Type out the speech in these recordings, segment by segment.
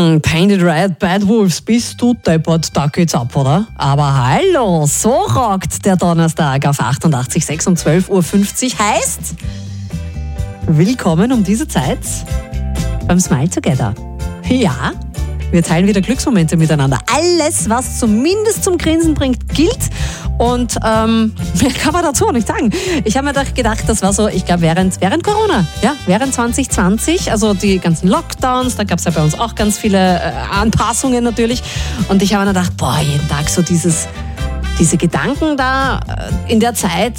Painted Red, Bad Wolves, bist du deppert, da geht's ab, oder? Aber hallo, so rockt der Donnerstag auf 88,6 um 12.50 Uhr. Heißt, willkommen um diese Zeit beim Smile Together. Ja, wir teilen wieder Glücksmomente miteinander. Alles, was zumindest zum Grinsen bringt, gilt. Und mehr kann man dazu auch nicht sagen. Ich habe mir gedacht, das war so, ich glaube, während Corona, ja, während 2020, also die ganzen Lockdowns, da gab es ja bei uns auch ganz viele Anpassungen natürlich. Und ich habe mir gedacht, jeden Tag so diese Gedanken da in der Zeit,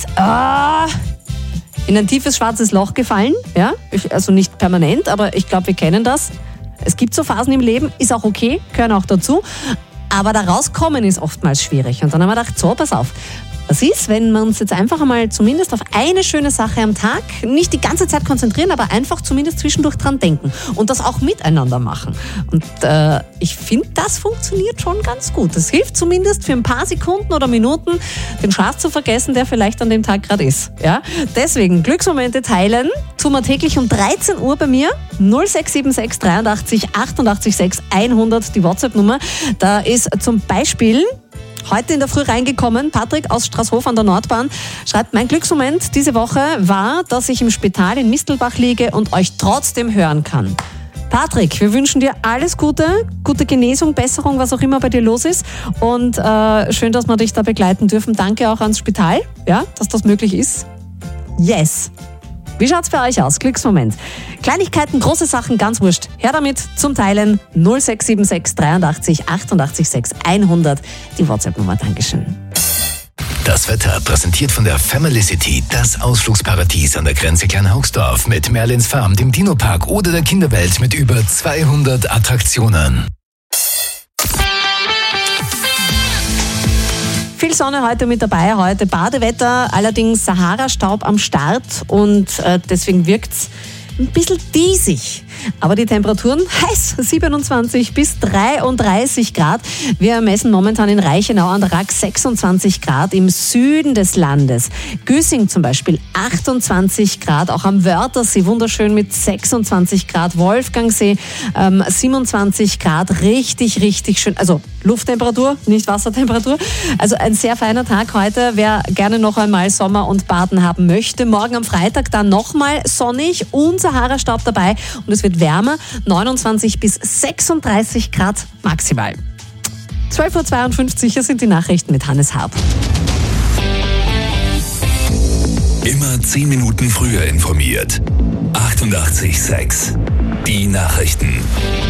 in ein tiefes schwarzes Loch gefallen. Ja? Also nicht permanent, aber ich glaube, wir kennen das. Es gibt so Phasen im Leben, ist auch okay, gehören auch dazu. Aber da rauskommen ist oftmals schwierig. Und dann haben wir gedacht, so, pass auf. Was ist, wenn wir uns jetzt einfach einmal zumindest auf eine schöne Sache am Tag nicht die ganze Zeit konzentrieren, aber einfach zumindest zwischendurch dran denken und das auch miteinander machen. Und ich finde, das funktioniert schon ganz gut. Das hilft zumindest für ein paar Sekunden oder Minuten, den Schlaf zu vergessen, der vielleicht an dem Tag gerade ist. Ja? Deswegen Glücksmomente teilen, tun wir täglich um 13 Uhr bei mir. 0676 83 88 6 100, die WhatsApp-Nummer. Da ist zum Beispiel heute in der Früh reingekommen, Patrick aus Straßhof an der Nordbahn, schreibt, mein Glücksmoment diese Woche war, dass ich im Spital in Mistelbach liege und euch trotzdem hören kann. Patrick, wir wünschen dir alles Gute, gute Genesung, Besserung, was auch immer bei dir los ist. Und schön, dass wir dich da begleiten dürfen. Danke auch ans Spital, ja, dass das möglich ist. Yes. Wie schaut's bei euch aus? Glücksmoment. Kleinigkeiten, große Sachen, ganz wurscht. Her damit zum Teilen 0676 83 88 6 100, die WhatsApp-Nummer. Dankeschön. Das Wetter präsentiert von der Family City, das Ausflugsparadies an der Grenze Kleinhaugsdorf mit Merlins Farm, dem Dino-Park oder der Kinderwelt mit über 200 Attraktionen. Viel Sonne heute mit dabei, heute Badewetter, allerdings Sahara-Staub am Start und deswegen wirkt's ein bisschen diesig. Aber die Temperaturen heiß, 27 bis 33 Grad. Wir messen momentan in Reichenau an der Rack 26 Grad im Süden des Landes. Güssing zum Beispiel 28 Grad, auch am Wörthersee wunderschön mit 26 Grad. Wolfgangsee 27 Grad, richtig, richtig schön. Also Lufttemperatur, nicht Wassertemperatur. Also ein sehr feiner Tag heute, wer gerne noch einmal Sommer und Baden haben möchte. Morgen am Freitag dann nochmal sonnig und Sahara-Staub dabei und es wird wärmer, 29 bis 36 Grad maximal. 12.52 Uhr, hier sind die Nachrichten mit Hannes Harp. Immer 10 Minuten früher informiert. 88,6. Die Nachrichten.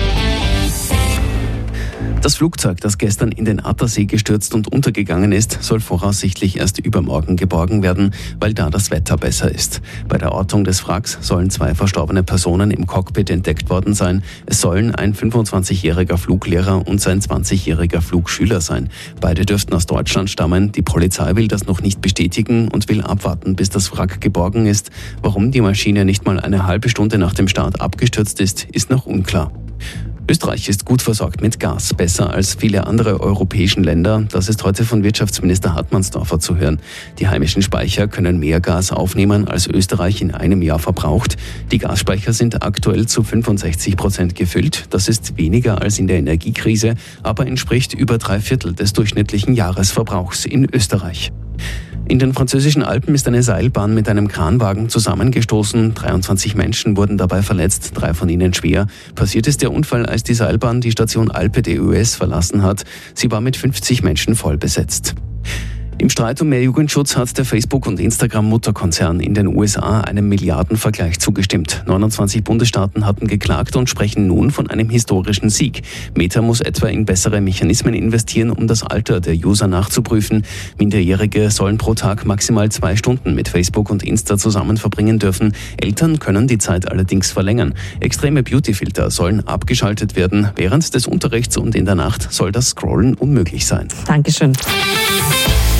Das Flugzeug, das gestern in den Attersee gestürzt und untergegangen ist, soll voraussichtlich erst übermorgen geborgen werden, weil da das Wetter besser ist. Bei der Ortung des Wracks sollen 2 verstorbene Personen im Cockpit entdeckt worden sein. Es sollen ein 25-jähriger Fluglehrer und sein 20-jähriger Flugschüler sein. Beide dürften aus Deutschland stammen. Die Polizei will das noch nicht bestätigen und will abwarten, bis das Wrack geborgen ist. Warum die Maschine nicht mal eine halbe Stunde nach dem Start abgestürzt ist, ist noch unklar. Österreich ist gut versorgt mit Gas, besser als viele andere europäische Länder. Das ist heute von Wirtschaftsminister Hartmannsdorfer zu hören. Die heimischen Speicher können mehr Gas aufnehmen, als Österreich in einem Jahr verbraucht. Die Gasspeicher sind aktuell zu 65% gefüllt. Das ist weniger als in der Energiekrise, aber entspricht über 3/4 des durchschnittlichen Jahresverbrauchs in Österreich. In den französischen Alpen ist eine Seilbahn mit einem Kranwagen zusammengestoßen. 23 Menschen wurden dabei verletzt, 3 von ihnen schwer. Passiert ist der Unfall, als die Seilbahn die Station Alpe d'Huez verlassen hat. Sie war mit 50 Menschen voll besetzt. Im Streit um mehr Jugendschutz hat der Facebook- und Instagram-Mutterkonzern in den USA einem Milliardenvergleich zugestimmt. 29 Bundesstaaten hatten geklagt und sprechen nun von einem historischen Sieg. Meta muss etwa in bessere Mechanismen investieren, um das Alter der User nachzuprüfen. Minderjährige sollen pro Tag maximal 2 Stunden mit Facebook und Insta zusammen verbringen dürfen. Eltern können die Zeit allerdings verlängern. Extreme Beautyfilter sollen abgeschaltet werden. Während des Unterrichts und in der Nacht soll das Scrollen unmöglich sein. Dankeschön.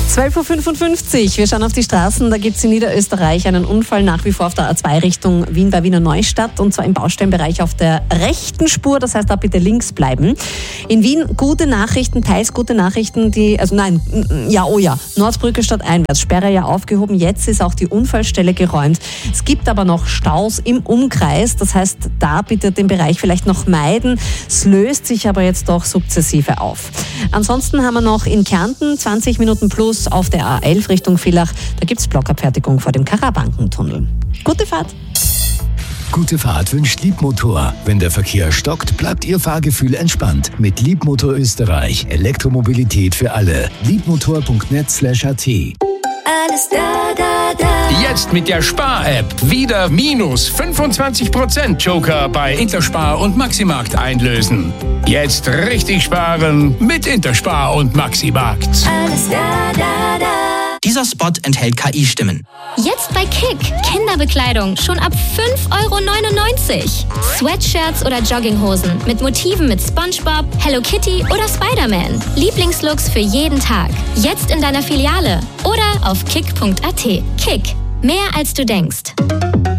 12.55 Uhr. Wir schauen auf die Straßen. Da gibt es in Niederösterreich einen Unfall nach wie vor auf der A2 Richtung Wien bei Wiener Neustadt und zwar im Baustellenbereich auf der rechten Spur. Das heißt, da bitte links bleiben. In Wien gute Nachrichten, teils gute Nachrichten, Nordbrücke stadteinwärts. Sperre ja aufgehoben. Jetzt ist auch die Unfallstelle geräumt. Es gibt aber noch Staus im Umkreis. Das heißt, da bitte den Bereich vielleicht noch meiden. Es löst sich aber jetzt doch sukzessive auf. Ansonsten haben wir noch in Kärnten 20 Minuten plus auf der A11 Richtung Villach. Da gibt es Blockabfertigung vor dem Karawankentunnel. Gute Fahrt! Gute Fahrt wünscht Liebmotor. Wenn der Verkehr stockt, bleibt Ihr Fahrgefühl entspannt. Mit Liebmotor Österreich. Elektromobilität für alle. Liebmotor.net/at. Alles da. Jetzt mit der Spar-App wieder minus 25% Joker bei Interspar und Maximarkt einlösen. Jetzt richtig sparen mit Interspar und Maximarkt. Alles da. Dieser Spot enthält KI-Stimmen. Jetzt bei Kick. Kinderbekleidung schon ab 5,99 €. Sweatshirts oder Jogginghosen mit Motiven mit SpongeBob, Hello Kitty oder Spider-Man. Lieblingslooks für jeden Tag. Jetzt in deiner Filiale oder auf kick.at. Kick. Mehr als du denkst.